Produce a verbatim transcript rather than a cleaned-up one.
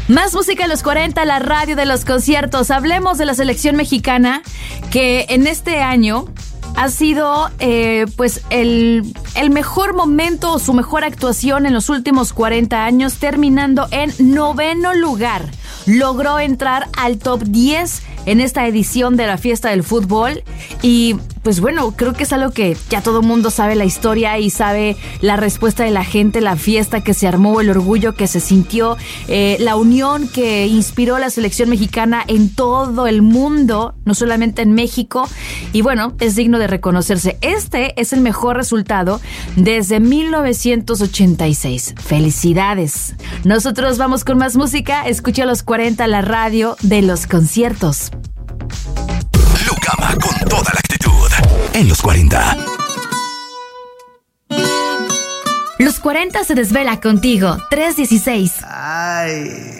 Más música en los cuarenta, la radio de los conciertos. Hablemos de la selección mexicana, que en este año ha sido eh, pues el, el mejor momento o su mejor actuación en los últimos cuarenta años, terminando en noveno lugar. Logró entrar al top diez en esta edición de la Fiesta del Fútbol y pues bueno, creo que es algo que ya todo el mundo sabe la historia y sabe la respuesta de la gente, la fiesta que se armó, el orgullo que se sintió, eh, la unión que inspiró la selección mexicana en todo el mundo, no solamente en México, y bueno, es digno de reconocerse. Este es el mejor resultado desde mil novecientos ochenta y seis. ¡Felicidades! Nosotros vamos con más música. Escucha los cuarenta, la radio de los conciertos. Lucama con toda la actitud en los cuarenta. Los cuarenta se desvela contigo. tres dieciséis. Ay.